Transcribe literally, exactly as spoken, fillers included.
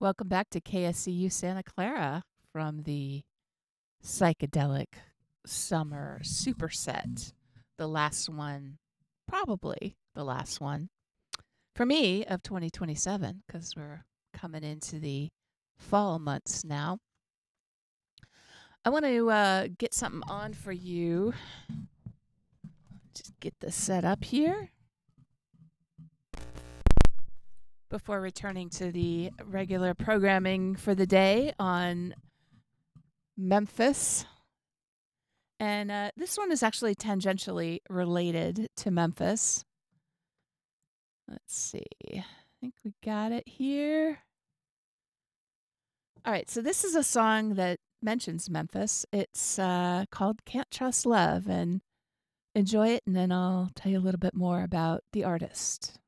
Welcome back to K S C U Santa Clara from the psychedelic summer superset. The last one, probably the last one for me of twenty twenty-seven, because we're coming into the fall months now. I want to uh, get something on for you. Just get this set up here before returning to the regular programming for the day on Memphis. And uh, this one is actually tangentially related to Memphis. Let's see. I think we got it here. All right. So this is a song that mentions Memphis. It's uh, called Can't Trust Love. And enjoy it, and then I'll tell you a little bit more about the artist.